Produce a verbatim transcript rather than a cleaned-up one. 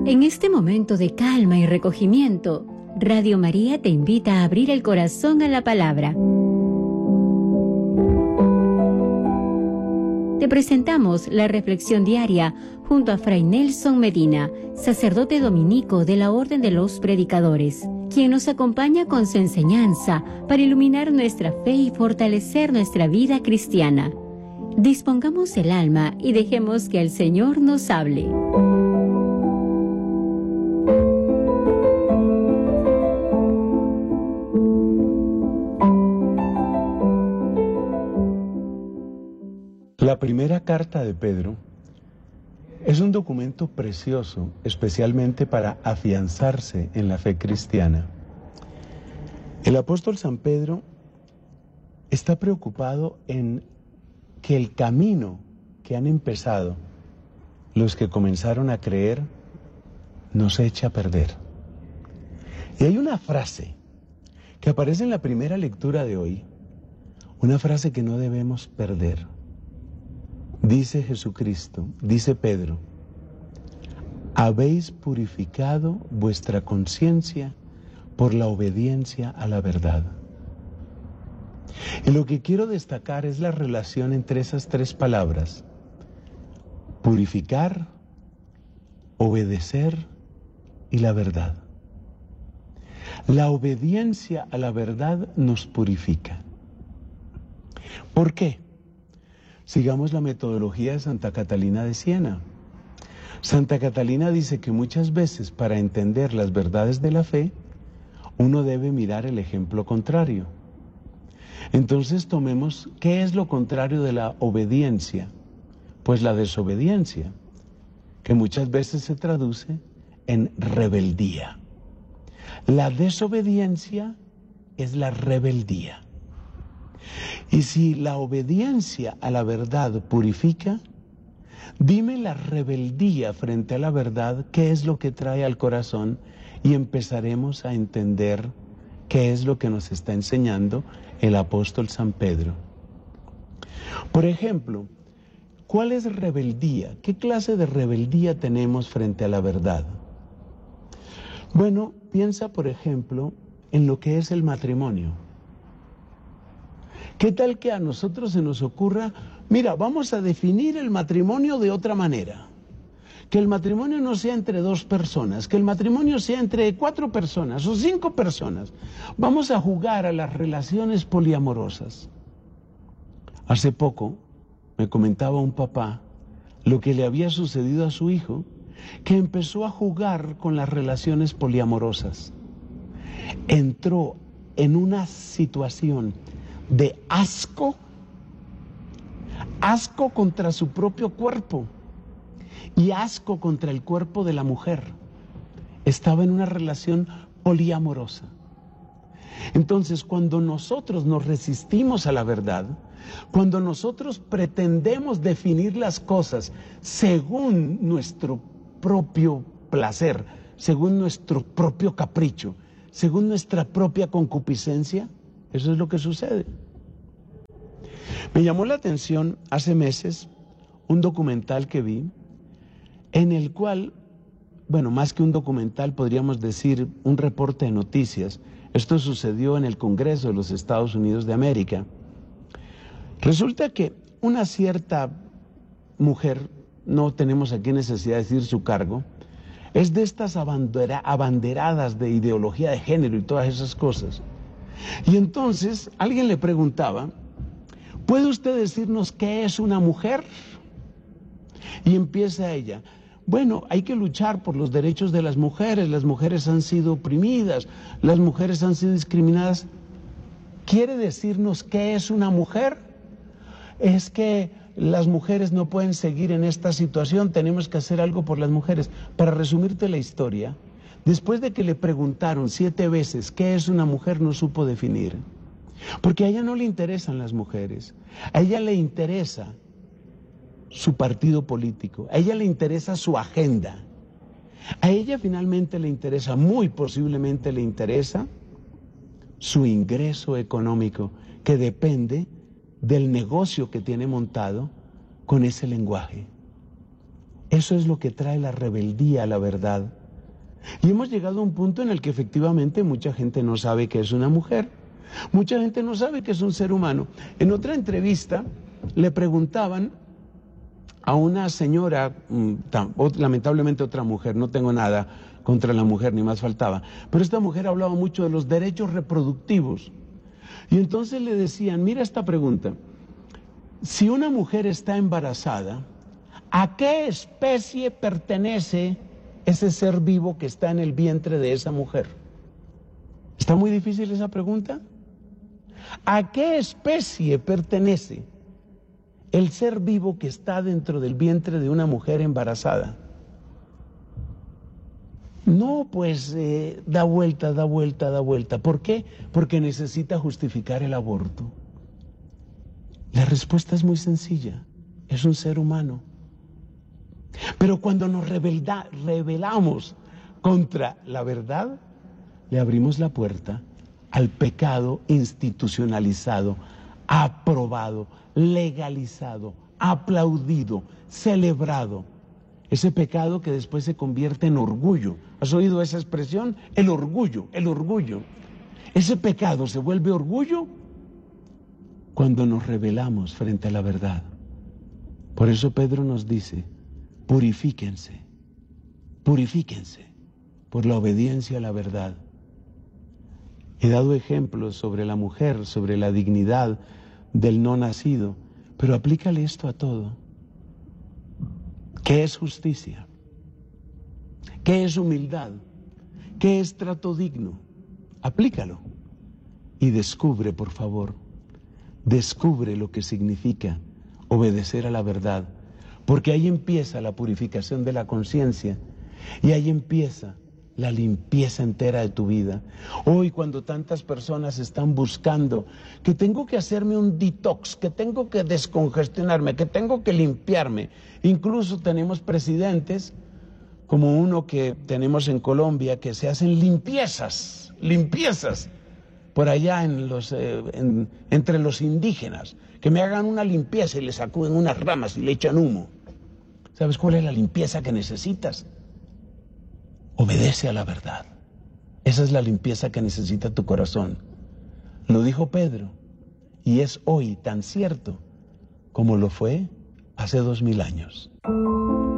En este momento de calma y recogimiento, Radio María te invita a abrir el corazón a la palabra. Te presentamos la reflexión diaria junto a Fray Nelson Medina, sacerdote dominico de la Orden de los Predicadores, quien nos acompaña con su enseñanza para iluminar nuestra fe y fortalecer nuestra vida cristiana. Dispongamos el alma y dejemos que el Señor nos hable. La primera carta de Pedro es un documento precioso, especialmente para afianzarse en la fe cristiana. El apóstol San Pedro está preocupado en que el camino que han empezado los que comenzaron a creer nos echa a perder. Y hay una frase que aparece en la primera lectura de hoy, una frase que no debemos perder. Dice Jesucristo, dice Pedro, habéis purificado vuestra conciencia por la obediencia a la verdad. Y lo que quiero destacar es la relación entre esas tres palabras: purificar, obedecer y la verdad. La obediencia a la verdad nos purifica. ¿Por qué? Sigamos la metodología de Santa Catalina de Siena. Santa Catalina dice que muchas veces para entender las verdades de la fe, uno debe mirar el ejemplo contrario. Entonces tomemos, ¿qué es lo contrario de la obediencia? Pues la desobediencia, que muchas veces se traduce en rebeldía. La desobediencia es la rebeldía. Y si la obediencia a la verdad purifica, dime la rebeldía frente a la verdad, qué es lo que trae al corazón, y empezaremos a entender qué es lo que nos está enseñando el apóstol San Pedro. Por ejemplo, ¿cuál es rebeldía? ¿Qué clase de rebeldía tenemos frente a la verdad? Bueno, piensa por ejemplo en lo que es el matrimonio. ¿Qué tal que a nosotros se nos ocurra, mira, vamos a definir el matrimonio de otra manera? Que el matrimonio no sea entre dos personas, que el matrimonio sea entre cuatro personas o cinco personas. Vamos a jugar a las relaciones poliamorosas. Hace poco me comentaba un papá lo que le había sucedido a su hijo, que empezó a jugar con las relaciones poliamorosas. Entró en una situación de asco, asco contra su propio cuerpo y asco contra el cuerpo de la mujer. Estaba en una relación poliamorosa. Entonces, cuando nosotros nos resistimos a la verdad, cuando nosotros pretendemos definir las cosas según nuestro propio placer, según nuestro propio capricho, según nuestra propia concupiscencia, eso es lo que sucede. Me llamó la atención hace meses un documental que vi, en el cual, bueno, más que un documental, podríamos decir un reporte de noticias. Esto sucedió en el Congreso de los Estados Unidos de América. Resulta que una cierta mujer, no tenemos aquí necesidad de decir su cargo, es de estas abandera, abanderadas de ideología de género y todas esas cosas. Y entonces alguien le preguntaba, ¿puede usted decirnos qué es una mujer? Y empieza ella, bueno, hay que luchar por los derechos de las mujeres, las mujeres han sido oprimidas, las mujeres han sido discriminadas. ¿Quiere decirnos qué es una mujer? Es que las mujeres no pueden seguir en esta situación, tenemos que hacer algo por las mujeres. Para resumirte la historia, después de que le preguntaron siete veces qué es una mujer, no supo definir. Porque a ella no le interesan las mujeres, a ella le interesa su partido político, a ella le interesa su agenda, a ella finalmente le interesa, muy posiblemente le interesa, su ingreso económico, que depende del negocio que tiene montado con ese lenguaje. Eso es lo que trae la rebeldía a la verdad Y hemos llegado a un punto en el que efectivamente mucha gente no sabe que es una mujer, mucha gente no sabe que es un ser humano. En otra entrevista le preguntaban a una señora, lamentablemente otra mujer, no tengo nada contra la mujer, ni más faltaba, pero esta mujer hablaba mucho de los derechos reproductivos. Y entonces le decían, mira esta pregunta, si una mujer está embarazada, ¿a qué especie pertenece ese ser vivo que está en el vientre de esa mujer? ¿Está muy difícil esa pregunta? ¿A qué especie pertenece el ser vivo que está dentro del vientre de una mujer embarazada? No, pues eh, da vuelta, da vuelta, da vuelta. ¿Por qué? Porque necesita justificar el aborto. La respuesta es muy sencilla, es un ser humano. Pero cuando nos rebelda, rebelamos contra la verdad, le abrimos la puerta al pecado institucionalizado, aprobado, legalizado, aplaudido, celebrado. Ese pecado que después se convierte en orgullo. ¿Has oído esa expresión? El orgullo, el orgullo. Ese pecado se vuelve orgullo cuando nos rebelamos frente a la verdad. Por eso Pedro nos dice, purifíquense, purifíquense por la obediencia a la verdad. He dado ejemplos sobre la mujer, sobre la dignidad del no nacido, pero aplícale esto a todo. ¿Qué es justicia? ¿Qué es humildad? ¿Qué es trato digno? Aplícalo y descubre, por favor, descubre lo que significa obedecer a la verdad, porque ahí empieza la purificación de la conciencia y ahí empieza la limpieza entera de tu vida. Hoy, cuando tantas personas están buscando que tengo que hacerme un detox, que tengo que descongestionarme, que tengo que limpiarme, incluso tenemos presidentes como uno que tenemos en Colombia que se hacen limpiezas, limpiezas por allá en los, eh, en, entre los indígenas, que me hagan una limpieza y le sacuden unas ramas y le echan humo. ¿Sabes cuál es la limpieza que necesitas? Obedece a la verdad. Esa es la limpieza que necesita tu corazón. Lo dijo Pedro y es hoy tan cierto como lo fue hace dos mil años.